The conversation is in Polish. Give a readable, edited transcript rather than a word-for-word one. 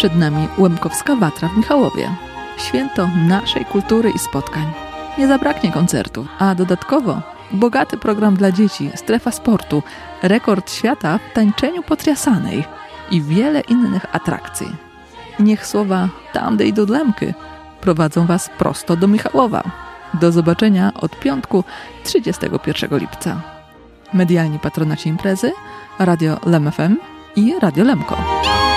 Przed nami Łemkowska Watra w Michałowie. Święto naszej kultury i spotkań. Nie zabraknie koncertów, a dodatkowo bogaty program dla dzieci, strefa sportu, rekord świata w tańczeniu potriasanej i wiele innych atrakcji. Niech słowa tam de idą dlemky prowadzą Was prosto do Michałowa. Do zobaczenia od piątku 31 lipca. Medialni patronaci imprezy Radio Lem FM i Radio Lemko.